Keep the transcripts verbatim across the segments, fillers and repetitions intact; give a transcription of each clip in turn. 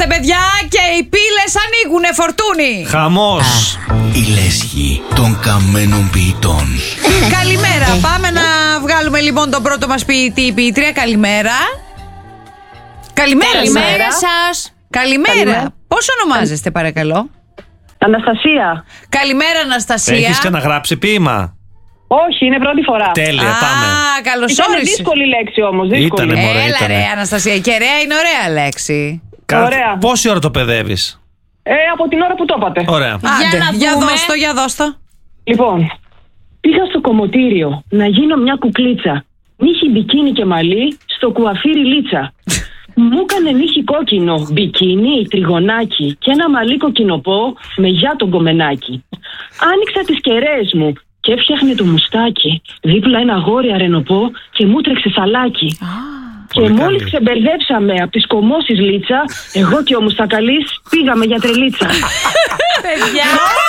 είμαστε, παιδιά, και οι πύλες ανοίγουνε, Φορτούνη. Χαμός. Η λέσχη των καμένων ποιητών. Καλημέρα. Πάμε να βγάλουμε λοιπόν τον πρώτο μας ποιητή ή ποιήτρια. Καλημέρα. Καλημέρα, Καλημέρα σας. σας. Καλημέρα. Καλημέρα. Πώς ονομάζεστε, παρακαλώ? Αναστασία. Καλημέρα, Αναστασία. Έχεις ξαναγράψει ποίημα? Όχι, είναι πρώτη φορά. Τέλεια, Α, πάμε. καλώς Ήταν όρισες. δύσκολη λέξη όμως. Δύσκολη. Ήτανε, μωρέ, Έλα ήτανε. ρε, Αναστασία. Και ωραία είναι ωραία λέξη. Κα- Ωραία. Πόση ώρα το παιδεύεις? Ε, από την ώρα που το είπατε. Ωραία. Άντε, να για δούμε. δώσ' το, για δώσ' το. Λοιπόν, πήγα στο κομμωτήριο να γίνω μια κουκλίτσα. Νύχι μπικίνι και μαλλί, στο κουαφίρι λίτσα. Μου έκανε νύχι κόκκινο, μπικίνι, τριγωνάκι και ένα μαλλί κοκκινοπό με γιά τον κομμενάκι. Άνοιξα τις κεραίες μου και έφτιαχνε το μουστάκι. Δίπλα ένα γόρι αρενοπό και μου τρέξε σαλάκι. Και Πολύ μόλις καλή. ξεμπερδέψαμε από τις κομμώσεις λίτσα, εγώ και ο Μουστακαλής πήγαμε για τρελίτσα. Παιδιά.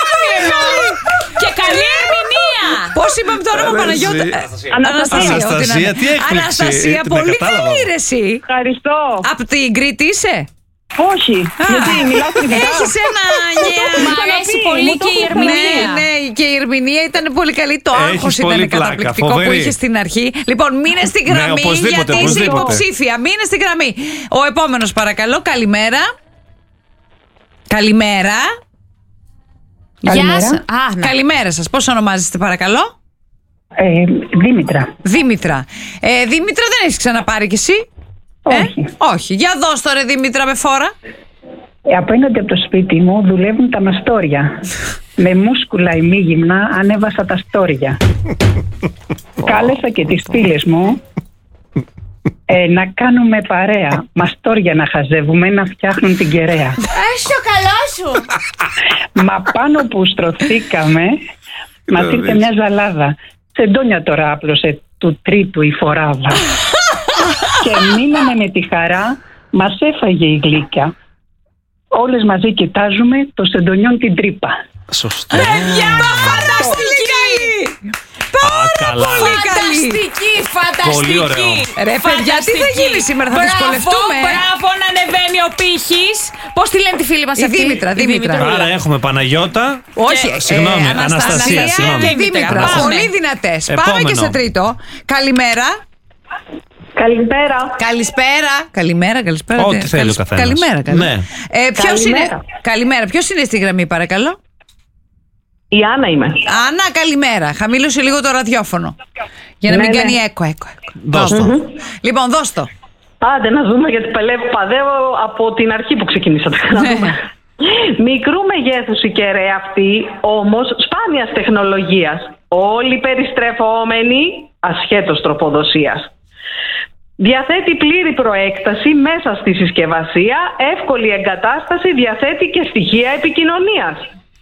Και καλή ερμηνεία. Πώς είπαμε το όνομα, Αρέσει. Παναγιώτα? Αναστασία. ό,τι να είναι. Αναστασία, τι έκπληξη. Αναστασία, Την πολύ κατάλαβα. καλή ρε εσύ. Ευχαριστώ. Από την Κρήτη είσαι? Όχι. Γιατί μιλάω κριτικά. Έχεις ένα νέα. Μ' αρέσει πολύ και η ερμηνεία. Ναι, ναι, και η ερμηνεία ήταν πολύ καλή. Το Έχεις άγχος πολύ ήταν πλάκα, καταπληκτικό που φοβερή. είχε στην αρχή. Λοιπόν, μείνε στην Ναι, γραμμή, οπωσδήποτε, γιατί είσαι οπωσδήποτε. υποψήφια. Μείνε στην γραμμή. Ο επόμενος, παρακαλώ. Καλημέρα. Καλημέρα. Γεια σας. Α, να. Καλημέρα σας. Πώς ονομάζεστε, παρακαλώ? Ε, Δήμητρα. Δήμητρα. Ε, Δήμητρα, δεν έχεις ξαναπάρει κι εσύ? Όχι. Ε? Όχι. Για δώσ' το ρε Δήμητρα με φόρα. Ε, απέναντι από το σπίτι μου δουλεύουν τα μαστόρια. Με μούσκουλα ημίγυμνα ανέβασα τα στόρια. Κάλεσα και τις φίλες μου ε, να κάνουμε παρέα. Μαστόρια να χαζεύουμε, να φτιάχνουν την κεραία. Έστω καλό σου. Μα πάνω που στρωθήκαμε, μας ήρθε μια ζαλάδα. Σεντόνια τώρα άπλωσε του τρίτου η φοράδα. Και μείναμε με τη χαρά, μας έφαγε η γλύκια. Όλες μαζί κοιτάζουμε το σεντονιόν την τρύπα. Σωστό. Φανταστική! Α, καλά. Πολύ καλή. Φανταστική, φανταστική. Πολύ ωραίο. Ρε παιδιά, τι θα γίνει σήμερα, θα δυσκολευτούμε. Μπράβο, μπράβο, να ανεβαίνει ο πύχης. Πώς τη λένε τη φίλη μας Η αυτή? Δήμητρα, Η Δήμητρα. Άρα έχουμε Παναγιώτα. Όχι, Και- συγγνώμη, ε, Αναστασία, συγγνώμη. και Δήμητρα. Πάμε. Πολύ δυνατές. Πάμε Επόμενο. και σε τρίτο. Καλημέρα. Καλησπέρα. Καλησπέρα. Καλημέρα, καλησπέρα. Ό,τι Καλησ- θέλει ο καθένας. Καλημέρα, καλημέρα. Ναι. Ε, ποιος Καλημέρα. είναι, καλημέρα. Ποιος είναι στη γραμμή, παρακαλώ? Η Άννα είμαι. Άννα, καλημέρα. Χαμήλωσε λίγο το ραδιόφωνο. Για να Ναι, μην ναι. κάνει έκο, έκο, έκο. Δώσ' το. Λοιπόν, δώσ' το. Άντε να δούμε, γιατί παλεύω, παδεύω από την αρχή που ξεκινήσατε. Να Ναι. δούμε. Μικρού μεγέθους η κεραία αυτή, όμως σπάνιας τεχνολογίας. Όλοι περιστρεφόμενοι, ασχέτως τροφοδοσίας. Διαθέτει πλήρη προέκταση μέσα στη συσκευασία, εύκολη εγκατάσταση, διαθέτει και στοιχεία επικοινωνίας.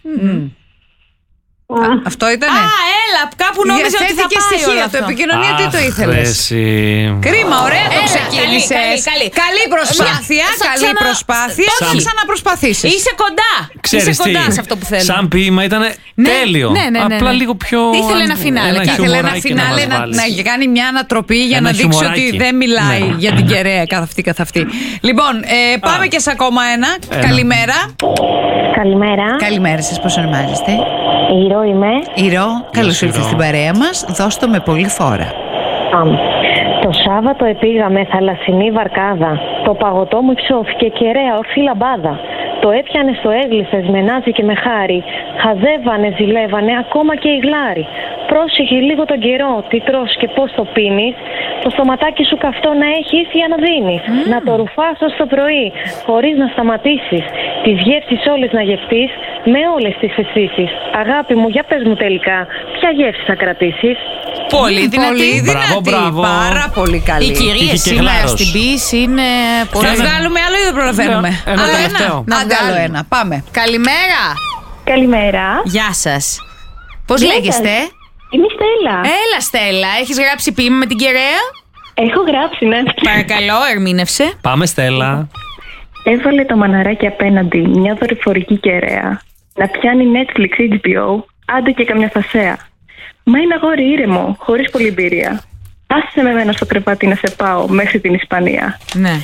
Αυτό ήτανε. Α, έλα, κάπου νόμιζα ότι θα Διαθέτει και πάει όλο στοιχεία. Το αυτό. επικοινωνία τι το Αχ, ήθελες? ρε, εσύ. Κρίμα, ωραία το Έλα, ξεκίνησες. καλή, καλή, καλή. προσπάθεια, Θα καλή ξανα- προσπάθεια. Σαν- Θα ξαναπροσπαθήσεις. Είσαι κοντά. Ξέρεις Είσαι κοντά τι, σε αυτό που θέλω. σαν ποίημα ήταν τέλειο. ναι, ναι, ναι, Απλά ναι. λίγο πιο. Ήθελε ένα φινάλε, ένα και Ήθελε ένα χιουμοράκι φινάλε μας να, βάλεις. να κάνει μια ανατροπή για Ένα να δείξει χιουμοράκι. ότι δεν μιλάει Ναι. για την κεραία καθ' αυτή καθ' αυτή. Λοιπόν, ε, πάμε και σε ακόμα ένα. Ένα. Καλημέρα. Καλημέρα. Καλημέρα σας, πώς ονομάζεστε? Ηρώ είμαι. Ηρώ, καλώς Ηρώ. ήρθες στην παρέα μας. Δώσ' το με πολύ φόρα. Πάμε. Το Σάββατο επήγαμε θαλασσινή βαρκάδα. Το παγωτό μου υψώθηκε κεραία ορφή λαμπάδα. Το έπιανε στο έγλυφες με νάζι και με χάρη. Χαζεύανε, ζηλεύανε, ακόμα και οι γλάροι. Πρόσεχε λίγο τον καιρό, τι τρως και πώς το πίνεις. Το στοματάκι σου καυτό να έχεις για να δίνεις. Να το ρουφάς ως το πρωί, χωρίς να σταματήσεις. Τις γεύσεις όλες να γευτείς, με όλες τις αισθήσεις. Αγάπη μου, για πες μου τελικά, ποια γεύση θα κρατήσεις? Πολύ δυνατή. Πολύ δυνατή. Μπράβο, μπράβο. Πάρα πολύ καλή. Οι κυρίες Είχε και σήμερα γλάρος. στην ποίηση είναι πολύ. Θα βγάλουμε άλλο ή δεν προλαβαίνουμε? Ένα- ένα Άλλο τελευταίο. Να Να Άντε άλλο βγάλουμε. ένα. Πάμε. Καλημέρα. Καλημέρα. Γεια σας. Πώς Γεια λέγεστε? σας. Είμαι η Στέλλα. Έλα Στέλλα, έχεις γράψει ποίημα με την κεραία? Έχω γράψει, ναι. Παρακαλώ, ερμήνευσε. Πάμε, Στέλλα. Έβαλε το μαναράκι απέναντι μια δορυφορική κεραία. Να πιάνει Netflix, έιτς μπι ο, άντε και καμιά φασέα. Μα είναι αγόρι ήρεμο, χωρίς πολλή εμπειρία. Άσε με εμένα στο κρεβάτι να σε πάω μέχρι την Ισπανία. Ναι.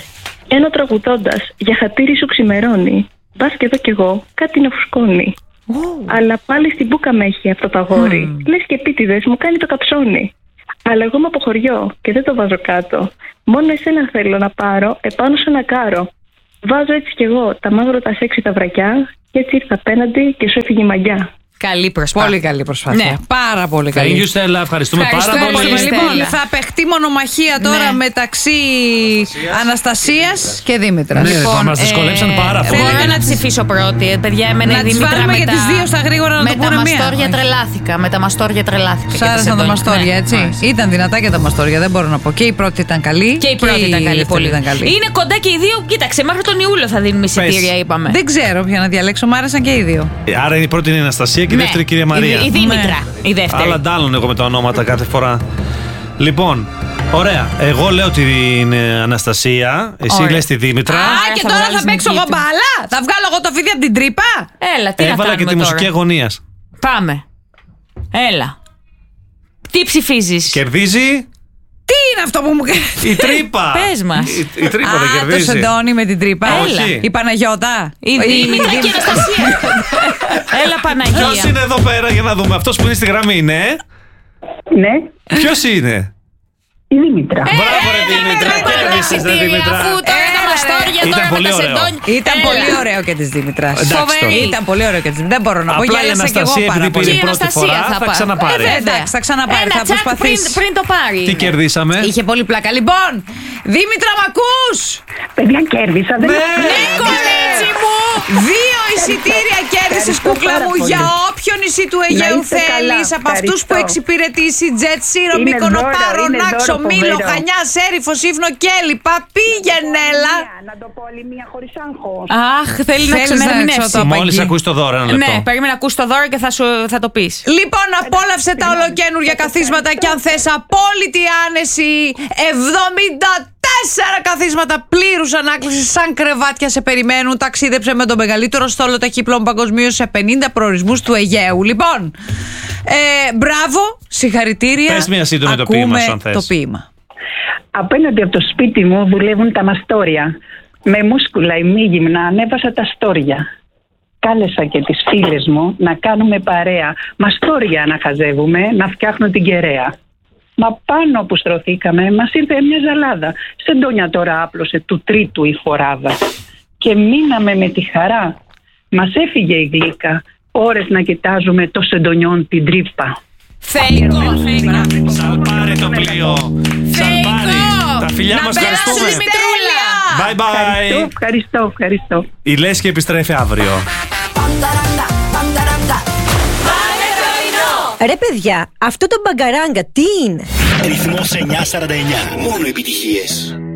Ενώ τραγουδώντας για χατήρι σου ξημερώνει, μπας και εδώ κι εγώ κάτι να φουσκώνει. Oh. Αλλά πάλι στην μπούκα με έχει αυτό το αγόρι. Mm. Λες και επίτηδες μου κάνει το καψόνι. Αλλά εγώ είμαι από χωριό και δεν το βάζω κάτω. Μόνο εσένα θέλω να πάρω επάνω σε ένα κάρο. Βάζω έτσι κι εγώ τα μαύρα τα σεξι τα βρακιά και έτσι ήρθα απέναντι και σου έφυγε η μαγιά. Καλή προσπάθεια. Πολύ καλή προσπάθεια. Ναι. Πάρα πολύ καλή. Thank you, Στέλλα. Ευχαριστούμε, Ευχαριστούμε πάρα πολύ. πολύ. Λοιπόν, θα παιχτεί μονομαχία τώρα ναι. μεταξύ Αναστασίας και Δήμητρα. Ναι, λοιπόν, μας δυσκολέψαν ε, πάρα πολύ. Μπορώ να ψηφίσω πρώτη. Παιδιά, εμένα να η Δήμητρα βάλουμε για τις δύο στα γρήγορα να το πούνε μία. Με τα μαστόρια τρελάθηκα. Με τα μαστόρια τρελάθηκα. Σ' άρεσαν τα μαστόρια, έτσι. Ήταν δυνατά και τα μαστόρια, δεν μπορώ να πω. Και η πρώτη ήταν καλή. Και η πρώτη ήταν καλή. Πολύ ήταν καλή. Είναι κοντά και οι δύο. Κοίταξε, μέχρι τον Ιούλιο θα δίνουμε εισιτήρια, είπαμε. Δεν ξέρω ποια να διαλέξω, μου άρεσαν και οι δύο. Άρα η πρώτη είναι η Αναστασία και η δεύτερη κυρία Μαρία. Η Δήμητρα, η δεύτερη. Αλλά ντάλλον εγώ με τα ονόματα κάθε φορά. Λοιπόν, ωραία. Εγώ λέω την Αναστασία, εσύ λες τη Δήμητρα. Α, και τώρα θα παίξω εγώ μπάλα. Θα βγάλω εγώ το φίδι από την τρύπα. Έλα, τι να κάνουμε Έβαλα και τη μουσική αγωνίας. Πάμε. Έλα. Τι ψηφίζεις? Κερδίζει. Τι είναι αυτό που μου κάνει? Η τρύπα. Πες μας. Η, η τρύπα Α, δεν κερδίζει. το Σεντόνι με την τρύπα. Όχι. Η Παναγιώτα. Η Δήμητρα και η Αναστασία. Έλα Παναγία. Ποιος είναι εδώ πέρα για να δούμε? Αυτός που είναι στη γραμμή είναι? Ναι. Ποιος είναι? Η Δήμητρα. Μπράβο ρε Δήμητρα. Κέρδισες ρε Δήμητρα. Ήταν πολύ ωραίο. Ήταν πολύ ωραίο και της Δήμητρας. Ήταν πολύ ωραίο και της Δήμητρας. Δεν μπορώ να πω. Απλά η Αναστασία επειδή πήρε πρώτη φορά θα ξαναπάρει. Εντάξει, θα ξαναπάρει. Θα προσπαθήσει. Πριν το πάρει. Τι κερδίσαμε? Είχε πολύ πλάκα. Λοιπόν, Δήμητρα, μ' ακούς? Παιδιά, κέρδισα. Δεν ναι, κορίτσι μου! Δύο εισιτήρια κέρδισες, κούκλα μου, για όποιο νησί του Αιγαίου θέλεις. Από αυτούς που εξυπηρετήσει Jet Zero, Μύκονο, Πάρο, Νάξο, Μήλο, Χανιά, Σέριφο, Σύφνο και λοιπά. Πήγαινε, να το πω άλλη μία χωρίς άγχος. Αχ, θέλει να ξαναρμηνεύσει. Μόλις ακούσει το δώρο, ένα λεπτό. Ναι, περίμενα να ακούσει το δώρο και θα, σου, θα το πεις. Λοιπόν, απόλαυσε τα ολοκαίνουργια καθίσματα και αν θες απόλυτη άνεση, εβδομήντα τέσσερα καθίσματα πλήρους ανάκλησης σαν κρεβάτια σε περιμένουν. Ταξίδεψε με το μεγαλύτερο στόλο ταχύπλων παγκοσμίως σε πενήντα προορισμούς του Αιγαίου. Λοιπόν, ε, μπράβο, συγχαρητήρια. Πες μια σύντομη το ποίημα σου αν θες. Το ποίημα. Απέναντι από το σπίτι μου δουλεύουν τα μαστόρια. Με μούσκουλα ημίγυμνα ανέβασα τα στόρια. Κάλεσα και τις φίλες μου να κάνουμε παρέα. Μαστόρια να χαζεύουμε, να φτιάχνω την κεραία. Μα πάνω που στρωθήκαμε μας ήρθε μια ζαλάδα. Σεντόνια τώρα άπλωσε του τρίτου η φοράδα. Και μείναμε με τη χαρά. Μας έφυγε η γλύκα. Ώρες να κοιτάζουμε το σεντονιόν την τρύπα. Θεϊκό, θεϊκό. Σαλπάρε το πλοίο. Σαλπάρε. Τα φιλιά μας ευχαριστούμε. Bye bye. Ευχαριστώ, ευχαριστώ. Η Λέσχη επιστρέφει αύριο. Ρε παιδιά, αυτό το μπαγκαράγκα τι είναι? Ρυθμός εννιακόσια σαράντα εννιά. Μόνο επιτυχίες.